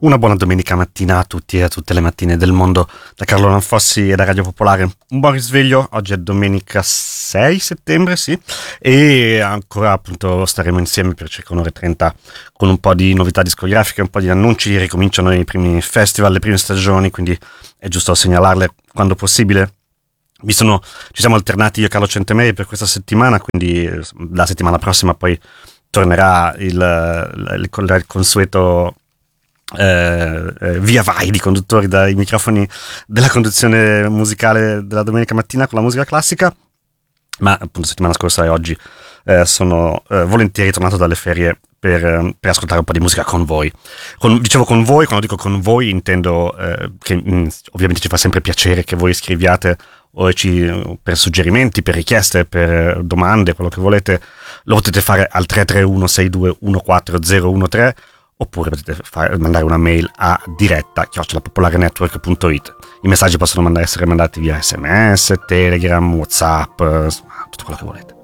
Una buona domenica mattina a tutti e a tutte le mattine del mondo da Carlo Lanfossi e da Radio Popolare. Un buon risveglio, oggi è domenica 6 settembre, sì, e ancora appunto staremo insieme per circa un'ora e 30 con un po' di novità discografiche, un po' di annunci. Ricominciano i primi festival, le prime stagioni, quindi è giusto segnalarle quando possibile. Ci siamo alternati io e Carlo Centemeri per questa settimana, quindi la settimana prossima poi tornerà il consueto via vai di conduttori dai microfoni della conduzione musicale della domenica mattina con la musica classica, ma appunto settimana scorsa e oggi sono volentieri tornato dalle ferie per ascoltare un po' di musica con voi. Dicevo con voi, quando dico con voi intendo che ovviamente ci fa sempre piacere che voi scriviate per suggerimenti, per richieste, per domande, quello che volete. Lo potete fare al 331 6214013 oppure potete mandare una mail a diretta@popolarenetwork.it. I messaggi possono essere mandati via SMS, Telegram, WhatsApp, tutto quello che volete.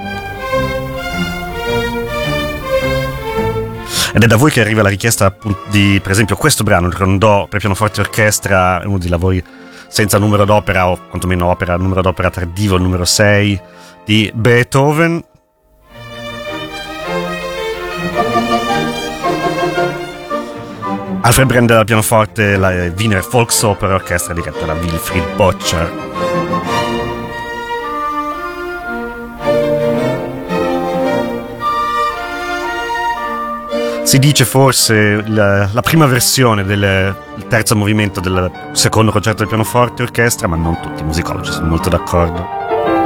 Ed è da voi che arriva la richiesta di, per esempio, questo brano, il rondò per pianoforte e orchestra, uno dei lavori senza numero d'opera, o quantomeno numero d'opera tardivo, numero 6 di Beethoven. Alfred Brendel al pianoforte, la Wiener Volksoper Orchestra diretta da Wilfried Böttcher. Si dice forse la prima versione del terzo movimento del secondo concerto del pianoforte orchestra, ma non tutti i musicologi sono molto d'accordo.